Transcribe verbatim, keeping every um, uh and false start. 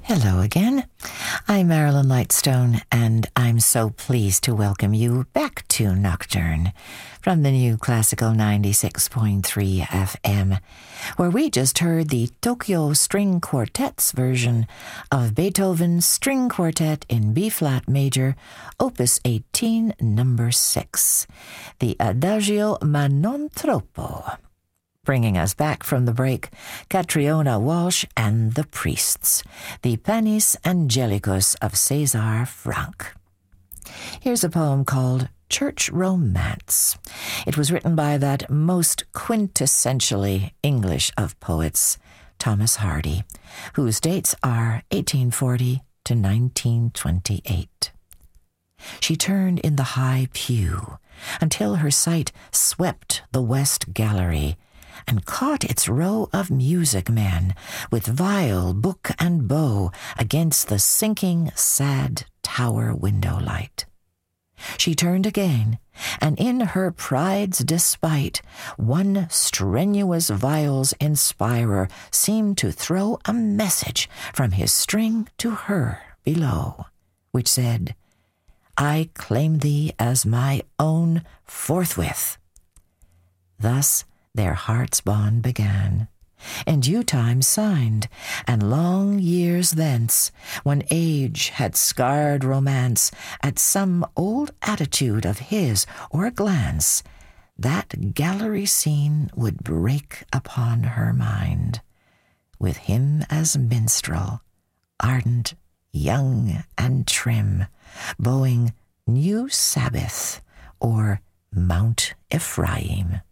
Hello again. I'm Marilyn Lightstone, and I'm so pleased to welcome you back to Nocturne from the new Classical ninety-six point three F M, where we just heard the Tokyo String Quartet's version of Beethoven's String Quartet in B-flat major, Opus eighteen, number six, the Adagio ma non troppo. Bringing us back from the break, Catriona Walsh and the Priests, the Panis Angelicus of César Franck. Here's a poem called Church Romance. It was written by that most quintessentially English of poets, Thomas Hardy, whose dates are eighteen forty to nineteen twenty-eight. She turned in the high pew until her sight swept the west gallery and caught its row of music men with viol, book, and bow against the sinking, sad tower window light. She turned again, and in her pride's despite, one strenuous viol's inspirer seemed to throw a message from his string to her below, which said, "I claim thee as my own forthwith." Thus their heart's bond began, and due time signed, and long years thence, when age had scarred romance at some old attitude of his or glance, that gallery scene would break upon her mind, with him as minstrel, ardent, young, and trim, bowing New Sabbath or Mount Ephraim.